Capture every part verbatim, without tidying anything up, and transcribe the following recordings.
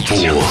播。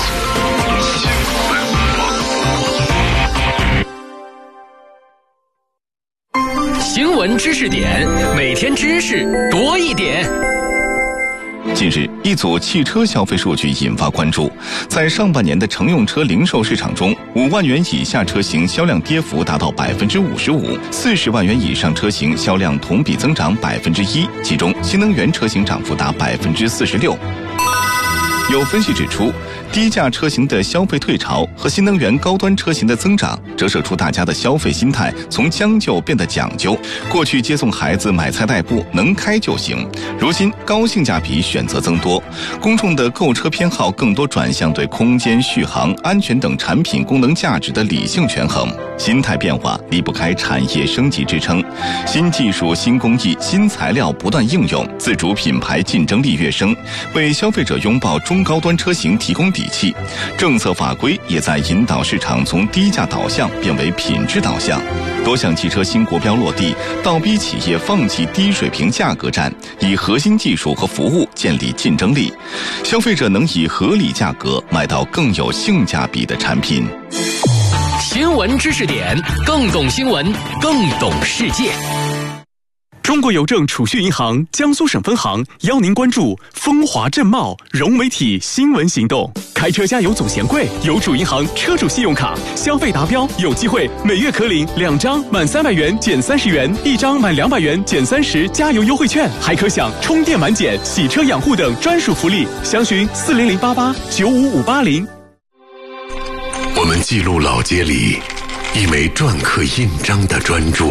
新闻知识点，每天知识多一点。 近日，一组汽车消费数据引发关注。在上半年的乘用车零售市场中，五万元以下车型销量跌幅达到百分之五十五，四十万元以上车型销量同比增长百分之一，其中新能源车型涨幅达百分之四十六。有分析指出，低价车型的消费退潮和新能源高端车型的增长，折射出大家的消费心态从将就变得讲究。过去接送孩子买菜代步能开就行，如今高性价比选择增多，公众的购车偏好更多转向对空间、续航、安全等产品功能价值的理性权衡。心态变化离不开产业升级支撑，新技术、新工艺、新材料不断应用，自主品牌竞争力跃升，为消费者拥抱中高端车型提供底气。政策法规也在引导市场从低价导向变为品质导向。多项汽车新国标落地，倒逼企业放弃低水平价格战，以核心技术和服务建立竞争力。消费者能以合理价格买到更有性价比的产品。 新闻知识点，更懂新闻，更懂世界。 中国邮政储蓄银行江苏省分行邀您关注风华正茂融媒体新闻行动。开车加油总嫌贵，邮储银行车主信用卡消费达标有机会每月可领两张满三百元减三十元，一张满两百元减三十加油优惠券，还可享充电满减、洗车养护等专属福利。详询四零零八八九五五八零。 我们记录老街里一枚篆刻印章的专注，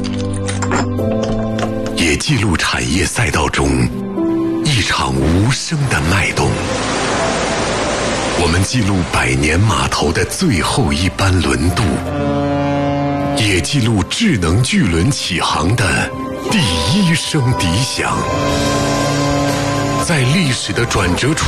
也记录产业赛道中一场无声的脉动。我们记录百年码头的最后一班轮渡，也记录智能巨轮起航的第一声笛响。在历史的转折处